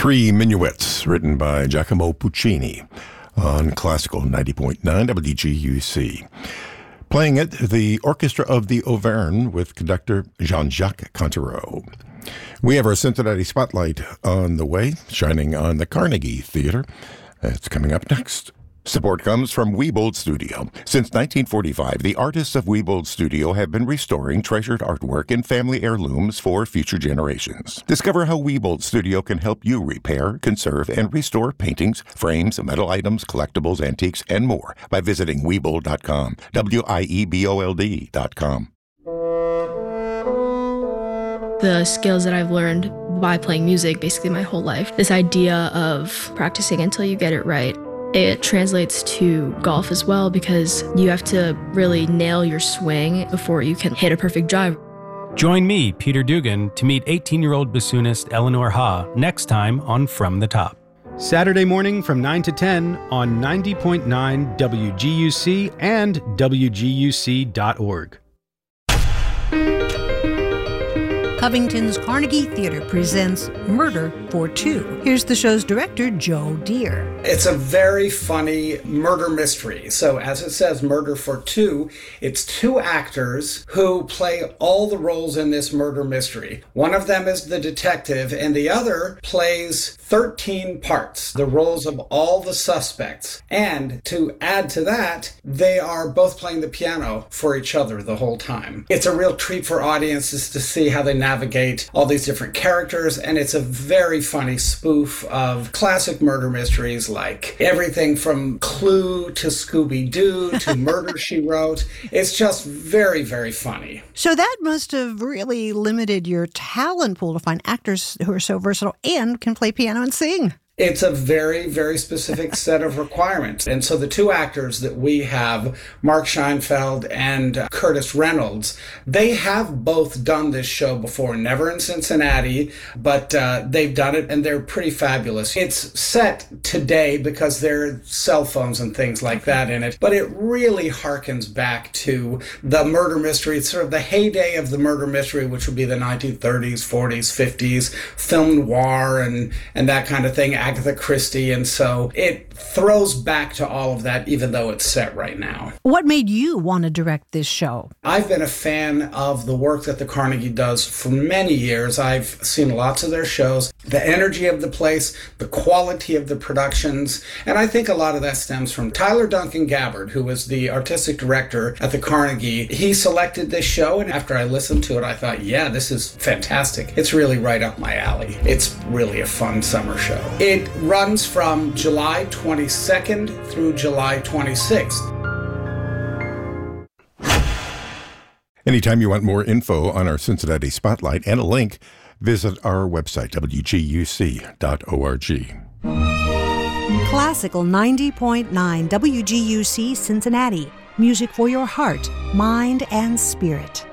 Three Minuets, written by Giacomo Puccini on Classical 90.9 WGUC. Playing it, the Orchestra of the Auvergne with conductor Jean-Jacques Cantereau. We have our Cincinnati Spotlight on the way, shining on the Carnegie Theater. It's coming up next. Support comes from Wiebold Studio. Since 1945, the artists of Wiebold Studio have been restoring treasured artwork and family heirlooms for future generations. Discover how Wiebold Studio can help you repair, conserve, and restore paintings, frames, metal items, collectibles, antiques, and more by visiting Wiebold.com, Wiebold.com. The skills that I've learned by playing music basically my whole life, this idea of practicing until you get it right, it translates to golf as well because you have to really nail your swing before you can hit a perfect drive. Join me, Peter Dugan, to meet 18-year-old bassoonist Eleanor Ha next time on From the Top. Saturday morning from 9 to 10 on 90.9 WGUC and WGUC.org. Covington's Carnegie Theater presents Murder for Two. Here's the show's director, Joe Deere. It's a very funny murder mystery. So as it says, Murder for Two, it's two actors who play all the roles in this murder mystery. One of them is the detective, and the other plays 13 parts, the roles of all the suspects. And to add to that, they are both playing the piano for each other the whole time. It's a real treat for audiences to see how they navigate all these different characters, and it's a very funny spoof of classic murder mysteries like everything from Clue to Scooby-Doo to Murder, She Wrote. It's just very, very funny. So that must have really limited your talent pool to find actors who are so versatile and can play piano and sing. It's a very, very specific set of requirements. And so the two actors that we have, Mark Scheinfeld and Curtis Reynolds, they have both done this show before, never in Cincinnati, but they've done it and they're pretty fabulous. It's set today because there are cell phones and things like that in it, but it really harkens back to the murder mystery, sort of the heyday of the murder mystery, which would be the 1930s, 40s, 50s, film noir and that kind of thing. Agatha Christie, and so it throws back to all of that, even though it's set right now. What made you want to direct this show? I've been a fan of the work that the Carnegie does for many years. I've seen lots of their shows, the energy of the place, the quality of the productions, and I think a lot of that stems from Tyler Duncan Gabbard, who was the artistic director at the Carnegie. He selected this show, and after I listened to it, I thought, yeah, this is fantastic. It's really right up my alley. It's really a fun summer show. It runs from July 22nd through July 26th. Anytime you want more info on our Cincinnati Spotlight and a link, visit our website, WGUC.org. Classical 90.9 WGUC Cincinnati. Music for your heart, mind, and spirit.